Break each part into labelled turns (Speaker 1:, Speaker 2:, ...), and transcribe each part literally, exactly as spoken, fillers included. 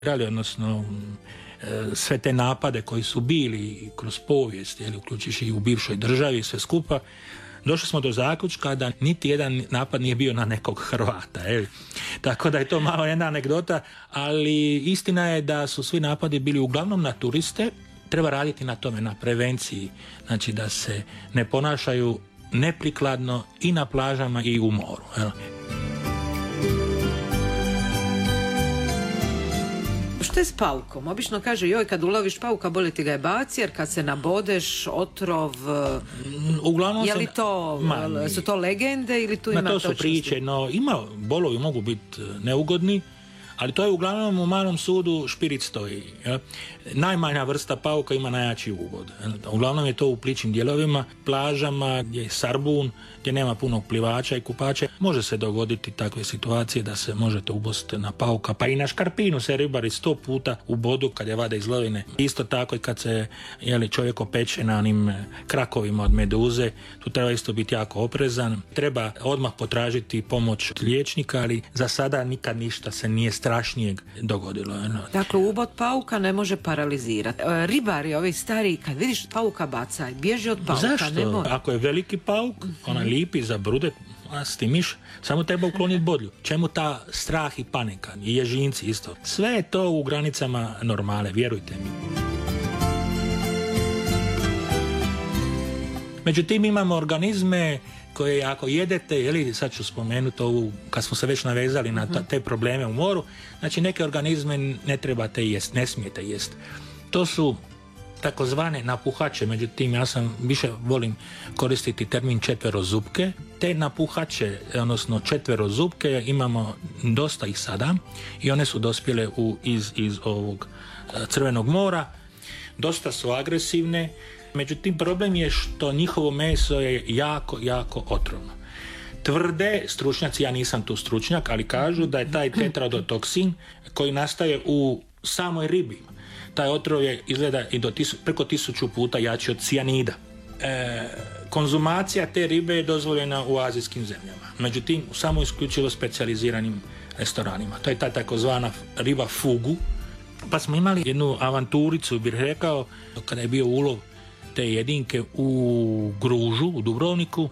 Speaker 1: odnosno sve te napade koji su bili kroz povijest, jeli, uključujući i u bivšoj državi i sve skupa, došli smo do zaključka da niti jedan napad nije bio na nekog Hrvata. Jeli. Tako da je to malo jedna anegdota, ali istina je da su svi napadi bili uglavnom na turiste. Treba raditi na tome, na prevenciji, znači da se ne ponašaju neprikladno i na plažama i u moru. Jeli.
Speaker 2: Što je s paukom? Obično kaže, joj, kad uloviš pauka, boli ti ga je baci, jer kad se nabodeš, otrov...
Speaker 1: Uglavnom
Speaker 2: je li to,
Speaker 1: ma,
Speaker 2: su to legende ili tu
Speaker 1: ma,
Speaker 2: ima
Speaker 1: to su
Speaker 2: točnosti?
Speaker 1: priče, no ima, bolovi mogu biti neugodni, ali to je uglavnom u malom sudu špirit stoji. Ja? Najmanja vrsta pauka ima najjači ugod. Ja? Uglavnom je to u pličim dijelovima, plažama gdje je sarbun, gdje nema puno plivača i kupača. Može se dogoditi takve situacije da se možete ubosti na pauka, pa i na škarpinu se ribari sto puta u bodu kad je vade iz lovine. Isto tako i kad se jeli, čovjek opeče na onim krakovima od meduze, tu treba isto biti jako oprezan. Treba odmah potražiti pomoć liječnika, ali za sada nikad ništa se nije strašnijeg dogodilo. No.
Speaker 2: Dakle, ubod pauka ne može paralizirati. E, ribari, ovi stari, kad vidiš pauka bacaj, bježi od pauka.
Speaker 1: Zašto?
Speaker 2: Ne može.
Speaker 1: Ako je veliki pauk, onaj lipi za brude, a stimiš, samo treba ukloniti bodlju. Čemu ta strah i panika? I ježinci isto. Sve je to u granicama normale, vjerujte mi. Međutim, imamo organizme koje ako jedete, jeli, sad ću spomenuti ovu, kad smo se već navezali na ta, te probleme u moru, znači neke organizme ne trebate jest, ne smijete jest. To su takozvane napuhače, međutim ja sam više volim koristiti termin četverozupke. Te napuhače, odnosno četverozupke, imamo dosta ih sada i one su dospjele u, iz, iz ovog Crvenog mora. Dosta su agresivne, međutim problem je što njihovo meso je jako, jako otrovno. Tvrde stručnjaci, ja nisam tu stručnjak, ali kažu da je taj tetradotoksin koji nastaje u samoj ribi. Taj otrov je izgleda i do tisu, preko tisuću puta jači od cijanida. E, konzumacija te ribe je dozvoljena u azijskim zemljama. Međutim, u samo isključivo specijaliziranim restoranima. To je ta takozvana riba fugu. Pa smo imali jednu avanturicu, bih rekao, kada je bio ulov te jedinke u Gružu, u Dubrovniku,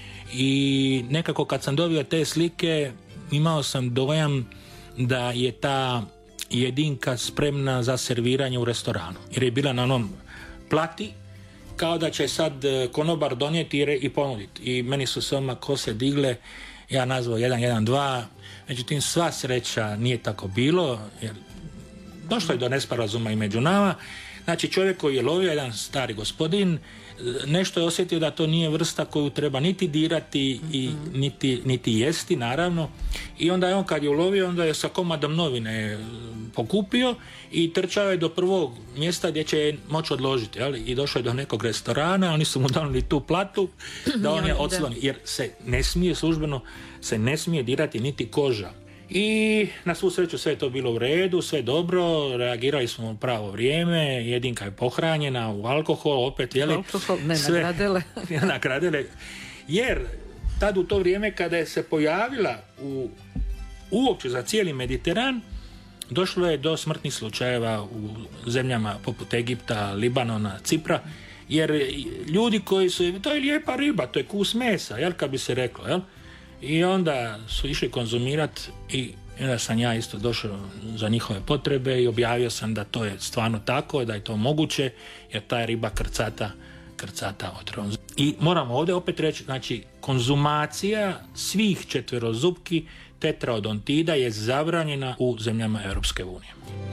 Speaker 1: i nekako kad sam dobio te slike imao sam dojam da je ta jedinka spremna za serviranje u restoranu, jer je bila na onom plati kao da će sad konobar donijeti i ponuditi. I meni su se odmah kose digle, ja nazvao jedan jedan dva, međutim sva sreća nije tako bilo, jer došlo je do nesporazuma i među nama. Znači čovjek koji je lovio, jedan stari gospodin, nešto je osjetio da to nije vrsta koju treba niti dirati i niti, niti jesti, naravno. I onda je on kad je ulovio, onda je sa komadom novine pokupio i trčao je do prvog mjesta gdje će je moći odložiti. Jel? I došao je do nekog restorana, oni su mu donijeli tu platu da on je odsloni. Jer se ne smije službeno, se ne smije dirati niti koža. I na svu sreću sve je to bilo u redu, sve dobro, reagirali smo u pravo vrijeme, jedinka je pohranjena u alkohol, opet jeli,
Speaker 2: alkohol, ne
Speaker 1: sve,
Speaker 2: nagradele.
Speaker 1: nagradele. Jer tad u to vrijeme kada je se pojavila u, uopće za cijeli Mediteran, došlo je do smrtnih slučajeva u zemljama poput Egipta, Libanona, Cipra, jer ljudi koji su, to je lijepa riba, to je kus mesa, jel, kad bi se reklo, jel? I onda su išli konzumirati i onda sam ja isto došao za njihove potrebe i objavio sam da to je stvarno tako, da je to moguće, jer ta riba krcata, krcata otrovom. I moramo ovdje opet reći, znači konzumacija svih četverozupki tetraodontida je zabranjena u zemljama Europske unije.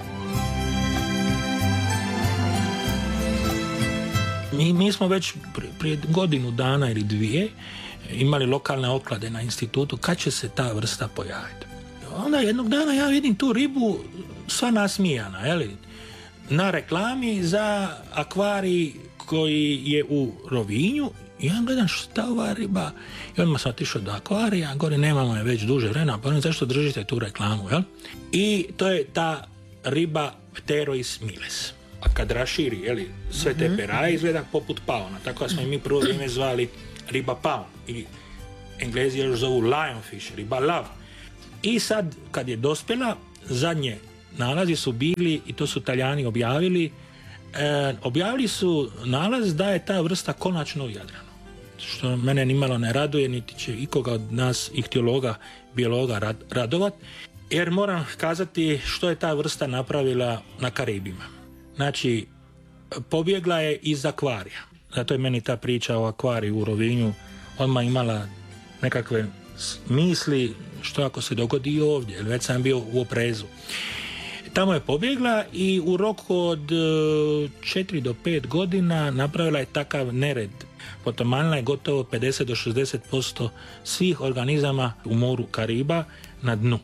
Speaker 1: Mi, mi smo već prije godinu dana ili dvije imali lokalne oklade na institutu kad će se ta vrsta pojaviti. Onda jednog dana ja vidim tu ribu sva nasmijana, jeli, na reklami za akvarij koji je u Rovinju i ja gledam šta ova riba i odmah sam otišao do akvarija, gore nemamo je već duže vremena, pa zašto držite tu reklamu, jel? I to je ta riba Pterois miles. A kad raširi, jeli, sve te peraje izgleda poput paona, tako da smo i mi prvo vrijeme zvali riba paon i Englezi još zovu lionfish, riba lav. I sad kad je dospjela, zadnje nalazi su bili, i to su Talijani objavili, e, objavili su nalaz da je ta vrsta konačno u Jadranu. Što mene nimalo ne raduje, niti će ikoga od nas, ihtiologa, biologa rad, radovat, jer moram kazati što je ta vrsta napravila na Karibima. Znači, pobjegla je iz akvarija. Zato je meni ta priča o akvariju u Rovinju odmah imala nekakve misli što ako se dogodi i ovdje, jer već sam bio u oprezu. Tamo je pobjegla i u roku od četiri do pet godina napravila je takav nered. Potomanila je gotovo pedeset do šezdeset posto svih organizama u moru Kariba na dnu.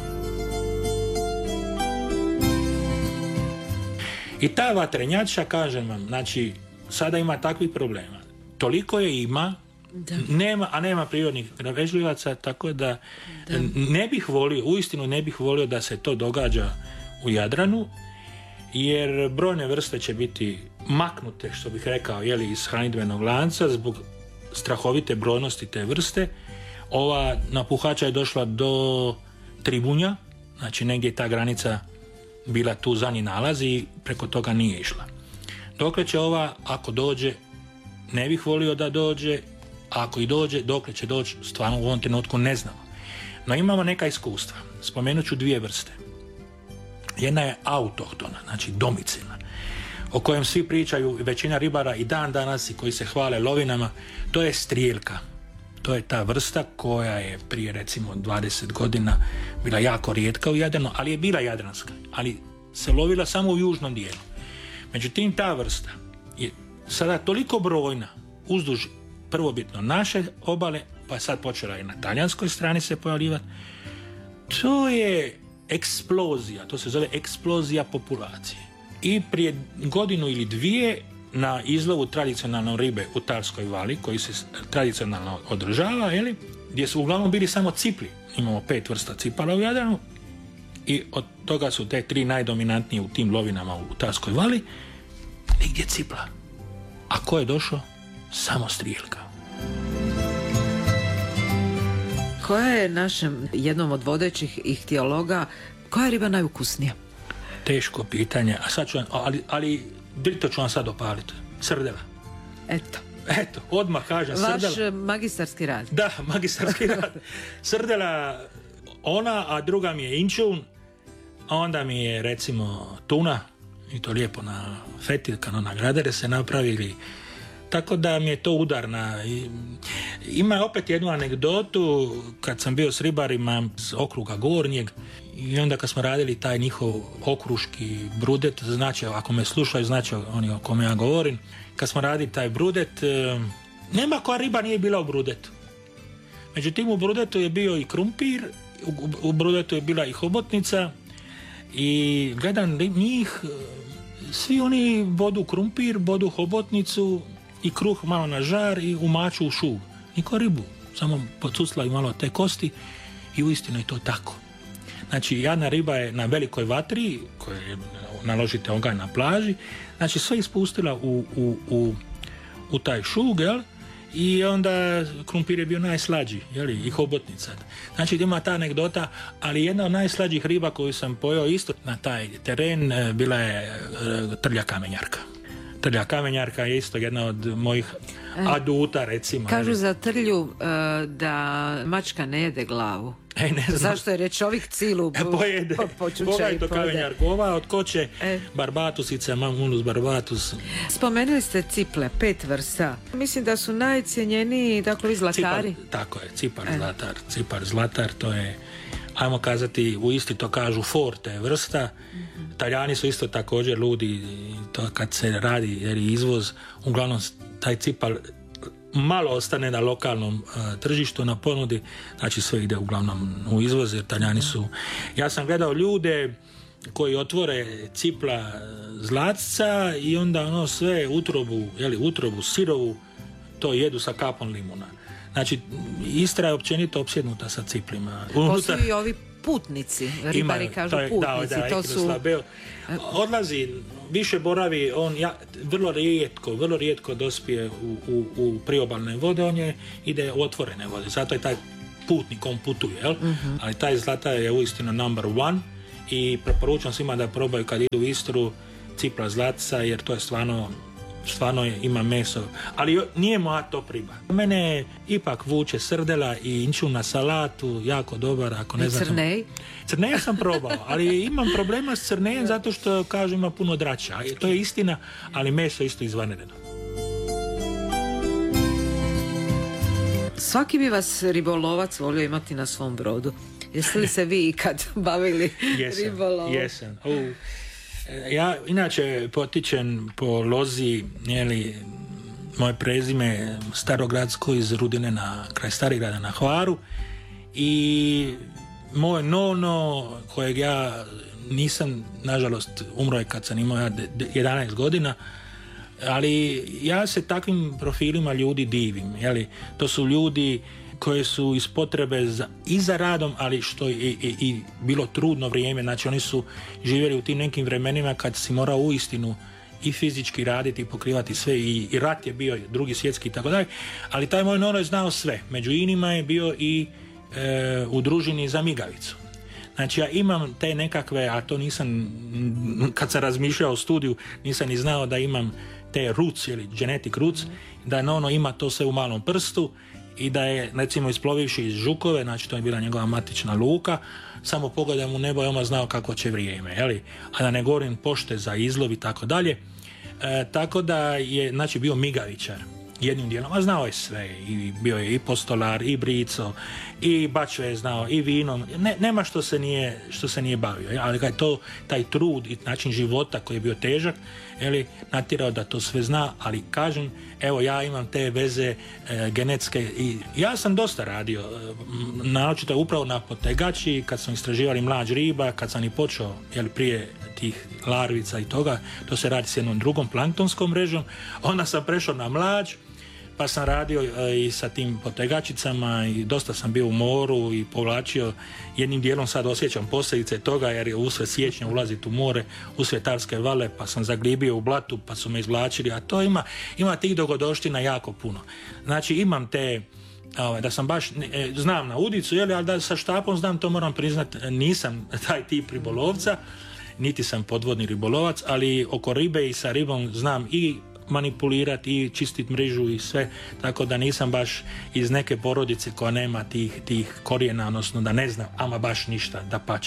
Speaker 1: I ta vatrenjača, kažem vam, znači, sada ima takvih problema. Toliko je ima, nema, a nema prirodnih grabežljivaca, tako da, da ne bih volio, uistinu ne bih volio da se to događa u Jadranu, jer brojne vrste će biti maknute, što bih rekao, jeli, iz hranidbenog lanca zbog strahovite brojnosti te vrste. Ova napuhača je došla do Tribunja, znači negdje ta granica bila tu za njih nalazi i preko toga nije išla. Dokle će ova, ako dođe, ne bih volio da dođe, a ako i dođe, dokle će doći, stvarno u ovom trenutku ne znamo. No imamo neka iskustva. Spomenut ću dvije vrste. Jedna je autohtona, znači domicilna, o kojem svi pričaju, većina ribara i dan danas i koji se hvale lovinama, to je strijeljka. To je ta vrsta koja je prije recimo dvadeset godina bila jako rijetka u Jadranu, ali je bila jadranska, ali se lovila samo u južnom dijelu. Međutim, ta vrsta je sada toliko brojna uzduž prvobitno naše obale, pa je sad počela i na talijanskoj strani se pojavljivati. To je eksplozija, to se zove eksplozija populacije. I prije godinu ili dvije na izlovu tradicionalne ribe u Tarskoj vali, koji se tradicionalno održava, jeli, gdje su uglavnom bili samo cipli. Imamo pet vrsta cipala u Jadranu i od toga su te tri najdominantnije u tim lovinama u Tarskoj vali. Nigdje cipla. A ko je došao? Samo strijeljka.
Speaker 2: Koja je našem jednom od vodećih ihtiologa, koja je riba najukusnija?
Speaker 1: Teško pitanje, a sad ću vam, ali, ali drito ću vam sad opaliti. Srdela.
Speaker 2: Eto.
Speaker 1: Eto, odmah kažem
Speaker 2: Vaš
Speaker 1: srdela.
Speaker 2: Vaš magistarski rad.
Speaker 1: Da, magistarski rad. Srdela ona, a druga mi je inčun, a onda mi je recimo tuna, i to lijepo na fetilkano, na gradere se napravili. Tako da mi je to udarna. Ima opet jednu anegdotu, kad sam bio s ribarima s okruga Gornjeg, i onda kad smo radili taj njihov okruški brudet, znači ako me slušaju, znači oni o kome ja govorim, kad smo radili taj brudet, nema koja riba nije bila u brudetu. Međutim, u brudetu je bio i krumpir, u, u brudetu je bila i hobotnica, i gledam njih, svi oni bodu krumpir, bodu hobotnicu i kruh malo na žar i umaču u šug. Niko ribu, samo pocuclaju malo te kosti i uistinu je to tako. Znači, jadna riba je na velikoj vatri, koje naložite oganj na plaži, znači sve ispustila u, u, u, u taj šug, jel? I onda krumpir je bio najslađi, jel? I hobotnica. Znači, ima ta anegdota, ali jedna od najslađih riba koju sam pojeo isto na taj teren bila je trlja kamenjarka. Trlja kamenjarka je isto jedna od mojih aduta, recimo.
Speaker 2: Kažu za trlju uh, da mačka ne jede glavu.
Speaker 1: E, ne znam.
Speaker 2: Zašto je rečovik cilu
Speaker 1: e, pojede.
Speaker 2: Po, počuča
Speaker 1: Boga je
Speaker 2: i
Speaker 1: to
Speaker 2: pojede.
Speaker 1: kamenjarka. Ova od koče
Speaker 2: e.
Speaker 1: barbatusica, mamunus barbatus.
Speaker 2: Spomenuli ste ciple, pet vrsta. Mislim da su najcijenjeniji takovi zlatari.
Speaker 1: Cipar, tako je, cipar e. zlatar. Cipar zlatar, to je, ajmo kazati, u isti to kažu forte vrsta. Mm-hmm. Talijani su isto također ludi, to kad se radi jer je izvoz, uglavnom taj cipar malo ostane na lokalnom uh, tržištu, na ponudi, znači sve ide uglavnom u izvoz, jer Talijani su... Ja sam gledao ljude koji otvore cipla zlatca i onda ono sve utrobu, jeli, utrobu sirovu, to jedu sa kapom limuna. Znači, Istra je općenito opsjednuta sa ciplima.
Speaker 2: Postoji i ovi putnici, ribari
Speaker 1: Ima,
Speaker 2: kažu
Speaker 1: je,
Speaker 2: putnici,
Speaker 1: da, da,
Speaker 2: to su...
Speaker 1: Slabeo. Odlazi, više boravi, on ja, vrlo rijetko, vrlo rijetko dospije u, u, u priobalne vode, on je, ide u otvorene vode, zato je taj putnik, on putuje, jel? Uh-huh. Ali taj zlatar je uistinu number one i preporučam svima da probaju kad idu u Istru cipla zlatica, jer to je stvarno stvarno je, ima meso, ali nije moja top riba. Mene ipak vuče srdela i inčun na salatu, jako dobar. Ako ne znam,
Speaker 2: crnej?
Speaker 1: Crnej sam probao, ali imam problema s crnejem zato što, kažu, ima puno drača. To je istina, ali meso isto izvanredno.
Speaker 2: Svaki bi vas ribolovac volio imati na svom brodu. Jeste li se vi ikad bavili
Speaker 1: jesam,
Speaker 2: ribolovom?
Speaker 1: Jesam. Uh. Ja inače potičem po lozi, jeli, moje prezime Starogradsko iz Rudine na kraj Starigrada na Hvaru, i moj nono kojeg ja nisam, nažalost, umro je kad sam imao ja jedanaest godina, ali ja se takvim profilima ljudi divim, jeli. To su ljudi koje su iz potrebe za, i za radom, ali što i, i, i bilo trudno vrijeme, znači oni su živjeli u tim nekim vremenima kad si morao uistinu i fizički raditi i pokrivati sve, i, i rat je bio, drugi svjetski i tako dalje, ali taj moj nono je znao sve. Među inima je bio i e, u družini za migavicu. Znači ja imam te nekakve, a to nisam, kad sam razmišljao o studiju, nisam ni znao da imam te roots ili genetic roots, da nono ima to sve u malom prstu, i da je, recimo, isplovivši iz Žukove, znači to je bila njegova matična luka, samo pogledam u nebo i on znao kako će vrijeme, jeli? A da ne govorim pošte za izlov i tako dalje. E, tako da je, znači, bio migavičar jednim dijelom, a znao je sve, i bio je i postolar, i brico, i bačve je znao, i vino, ne, nema što se nije, što se nije bavio, ali kad je to, taj trud i način života koji je bio težak, jeli, natjerao da to sve zna, ali kažem, evo, ja imam te veze e, genetske, i ja sam dosta radio, e, naročito upravo na potegači, kad sam istraživali mlađ riba, kad sam i počeo, jeli, prije tih larvica i toga, to se radi s jednom drugom planktonskom mrežom, onda sam prešao na mlađ, pa sam radio e, i sa tim potegačicama, i dosta sam bio u moru i povlačio, jednim dijelom sad osjećam posljedice toga, jer je usred siječnja ulaziti u more, usred Tarske vale, pa sam zaglibio u blatu, pa su me izvlačili, a to ima, ima tih dogodoština jako puno. Znači imam te, ovaj, da sam baš, e, znam na udicu, jeli, ali da sa štapom znam, to moram priznat, nisam taj tip ribolovca, niti sam podvodni ribolovac, ali oko ribe i sa ribom znam i manipulirati i čistiti mrežu i sve, tako da nisam baš iz neke porodice koja nema tih, tih korijena, odnosno da ne znam ama baš ništa, dapače.